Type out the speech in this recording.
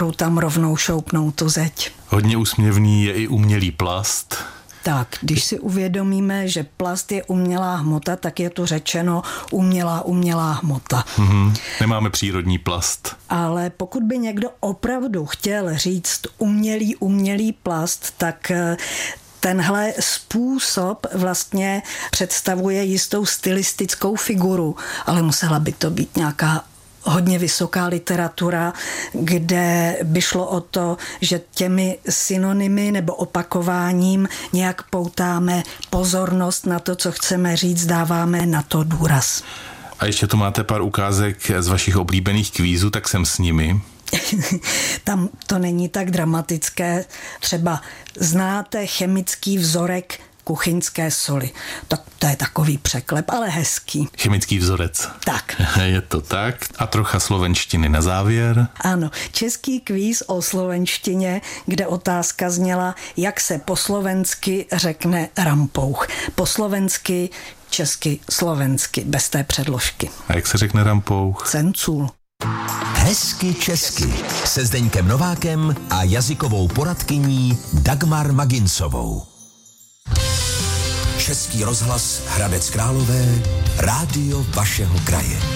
nahoru tam rovnou šoupnou tu zeď. Hodně úsměvný je i umělý plast. Tak, když si uvědomíme, že plast je umělá hmota, tak je to řečeno umělá hmota. Nemáme přírodní plast. Ale pokud by někdo opravdu chtěl říct umělý plast, tak tenhle způsob vlastně představuje jistou stylistickou figuru, ale musela by to být nějaká hodně vysoká literatura, kde by šlo o to, že těmi synonymy nebo opakováním nějak poutáme pozornost na to, co chceme říct, dáváme na to důraz. A ještě tu máte pár ukázek z vašich oblíbených kvízů, tak jsem s nimi. Tam to není tak dramatické. Třeba znáte chemický vzorek kuchyňské soli. Tak to je takový překlep, ale hezký. Chemický vzorec. Tak. Je to tak. A trocha slovenštiny na závěr. Ano, český kvíz o slovenštině, kde otázka zněla, jak se po slovensky řekne rampouch. Po slovensky, česky, slovensky, bez té předložky. A jak se řekne rampouch? Cencůl. Hezky česky se Zdeňkem Novákem a jazykovou poradkyní Dagmar Maginsovou. Český rozhlas Hradec Králové, rádio vašeho kraje.